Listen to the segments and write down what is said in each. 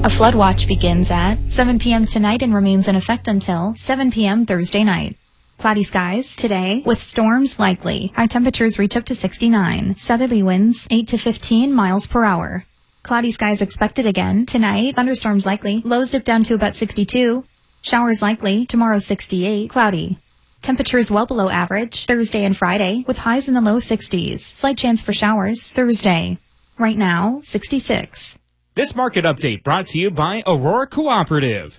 A flood watch begins at 7 p.m. tonight and remains in effect until 7 p.m. Thursday night. Cloudy skies today with storms likely. High temperatures reach up to 69. Southerly winds 8 to 15 miles per hour. Cloudy skies expected again tonight. Thunderstorms likely. Lows dip down to about 62. Showers likely. Tomorrow 68. Cloudy. Temperatures well below average Thursday and Friday with highs in the low 60s. Slight chance for showers Thursday. Right now, 66. This market update brought to you by Aurora Cooperative.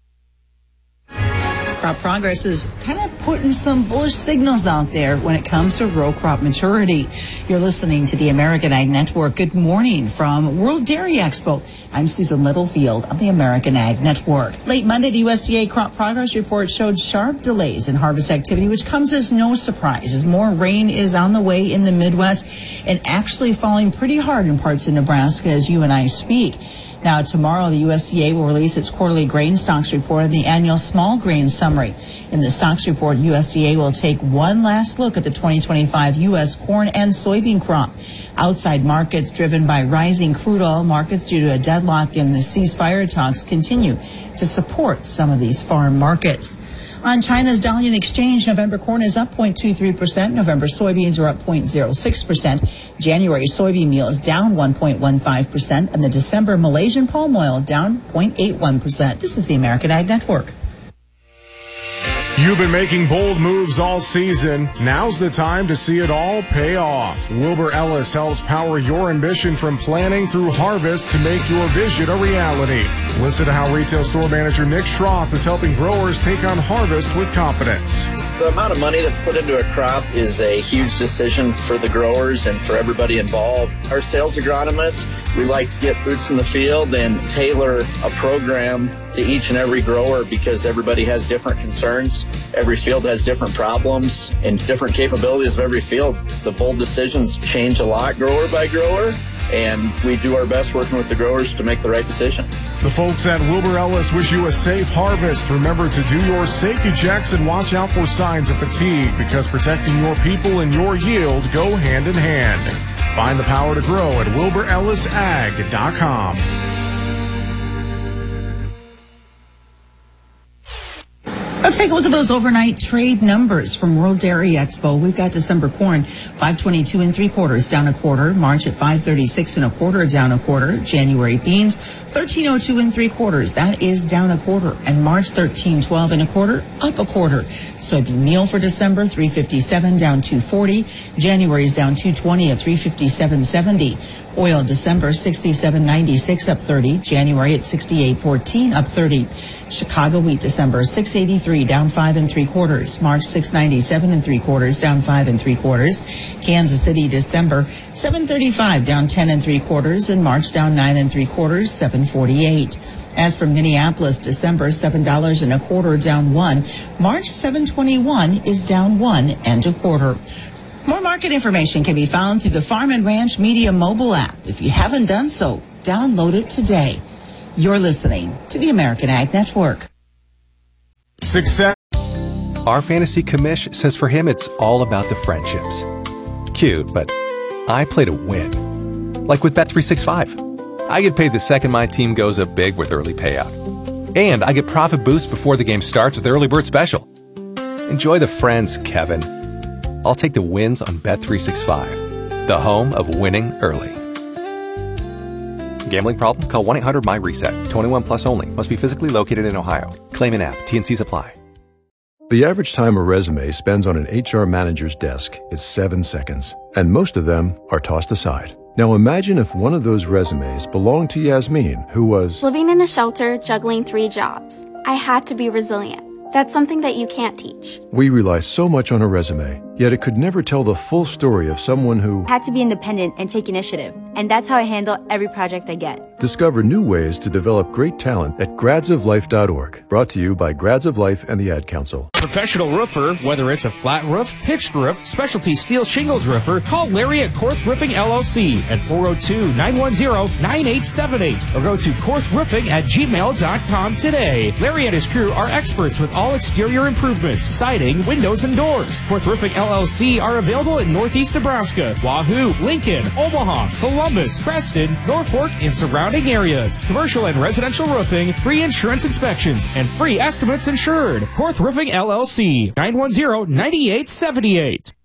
Crop Progress is kind of putting some bullish signals out there when it comes to row crop maturity. You're listening to the American Ag Network. Good morning from World Dairy Expo. I'm Susan Littlefield on the American Ag Network. Late Monday, the USDA Crop Progress Report showed sharp delays in harvest activity, which comes as no surprise as more rain is on the way in the Midwest and actually falling pretty hard in parts of Nebraska as you and I speak. Now, tomorrow, the USDA will release its quarterly grain stocks report and the annual small grain summary. In the stocks report, USDA will take one last look at the 2025 U.S. corn and soybean crop. Outside markets driven by rising crude oil markets due to a deadlock in the ceasefire talks continue to support some of these farm markets. On China's Dalian Exchange, November corn is up 0.23%. November soybeans are up 0.06%. January soybean meal is down 1.15%. And the December Malaysian palm oil down 0.81%. This is the American Ag Network. You've been making bold moves all season. Now's the time to see it all pay off. Wilbur Ellis helps power your ambition from planning through harvest to make your vision a reality. Listen to how retail store manager Nick Schroth is helping growers take on harvest with confidence. The amount of money that's put into a crop is a huge decision for the growers and for everybody involved. Our sales agronomists, we like to get boots in the field and tailor a program to each and every grower because everybody has different concerns. Every field has different problems and different capabilities of every field. The bold decisions change a lot grower by grower, and we do our best working with the growers to make the right decision. The folks at Wilbur Ellis wish you a safe harvest. Remember to do your safety checks and watch out for signs of fatigue because protecting your people and your yield go hand in hand. Find the power to grow at wilburellisag.com. Let's take a look at those overnight trade numbers from World Dairy Expo. We've got December corn, 522 3/4, down 1/4. March at 536 1/4, down 1/4. January beans, 1302 3/4, that is down 1/4. And March 1312 1/4, up 1/4. Soybean meal for December, 357, down 240. January is down 220 at 357.70. Oil December 67.96, up 30. January at 68.14, up 30. Chicago wheat December 683, down 5 3/4. March 697 3/4, down 5 3/4. Kansas City December 735, down 10 3/4, and March down 9 3/4, 748. As for Minneapolis, December $7 1/4, down 1. March 721 is down 1 1/4. More market information can be found through the Farm and Ranch Media mobile app. If you haven't done so, download it today. You're listening to the American Ag Network. Success. Our fantasy commish says for him it's all about the friendships. Cute, but I play to win. Like with Bet365. I get paid the second my team goes up big with early payout. And I get profit boost before the game starts with Early Bird Special. Enjoy the friends, Kevin. I'll take the wins on Bet365, the home of winning early. Gambling problem? Call 1-800-MY-RESET. 21 plus only. Must be physically located in Ohio. Claim in app. T&Cs apply. The average time a resume spends on an HR manager's desk is 7 seconds, and most of them are tossed aside. Now imagine if one of those resumes belonged to Yasmin, who was living in a shelter, juggling 3 jobs. I had to be resilient. That's something that you can't teach. We rely so much on a resume, yet it could never tell the full story of someone who had to be independent and take initiative. And that's how I handle every project I get. Discover new ways to develop great talent at gradsoflife.org. Brought to you by Grads of Life and the Ad Council. Professional roofer, whether it's a flat roof, pitched roof, specialty steel shingles roofer, call Larry at Korth Roofing LLC at 402-910-9878 or go to korthroofing@gmail.com today. Larry and his crew are experts with all exterior improvements, siding, windows, and doors. Korth Roofing LLC are available in Northeast Nebraska, Wahoo, Lincoln, Omaha, Columbus, Preston, Norfolk, and surrounding areas. Commercial and residential roofing, free insurance inspections, and free estimates insured. Korth Roofing LLC, 910-9878.